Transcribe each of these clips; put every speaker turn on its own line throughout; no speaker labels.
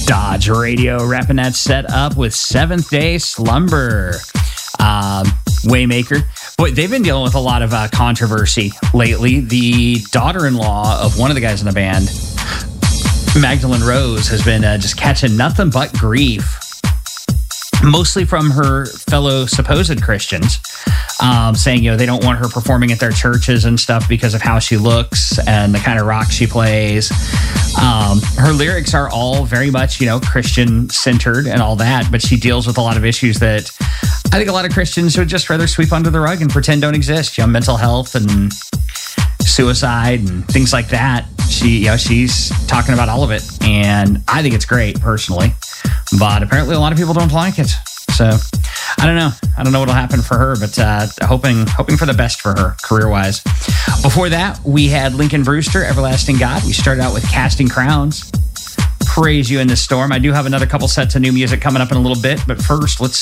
Dodge Radio, wrapping that set up with Seventh Day Slumber. Waymaker. Boy, they've been dealing with a lot of controversy lately. The daughter-in-law of one of the guys in the band, Magdalene Rose, has been just catching nothing but grief, mostly from her fellow supposed Christians, saying, they don't want her performing at their churches and stuff because of how she looks and the kind of rock she plays. Her lyrics are all very much, Christian-centered and all that, but she deals with a lot of issues that I think a lot of Christians would just rather sweep under the rug and pretend don't exist. Mental health and suicide and things like that. She's talking about all of it, and I think it's great personally, but apparently a lot of people don't like it. So I don't know what'll happen for her, but hoping for the best for her career-wise. Before that, we had Lincoln Brewster, Everlasting God. We started out with Casting Crowns, Praise You in the Storm. I do have another couple sets of new music coming up in a little bit, but first let's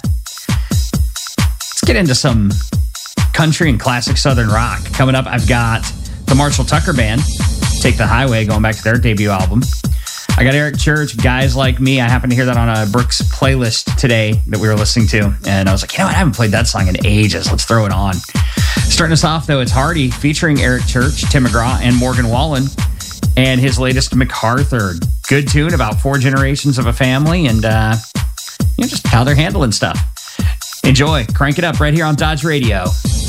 get into some country and classic Southern rock. Coming up, I've got the Marshall Tucker Band, Take the Highway, going back to their debut album. I got Eric Church, Guys Like Me. I happened to hear that on a Brooks playlist today that we were listening to, and I was like, I haven't played that song in ages. Let's throw it on. Starting us off, though, it's Hardy featuring Eric Church, Tim McGraw, and Morgan Wallen, and his latest MacArthur. Good tune about 4 generations of a family and just how they're handling stuff. Enjoy. Crank it up right here on Dodge Radio.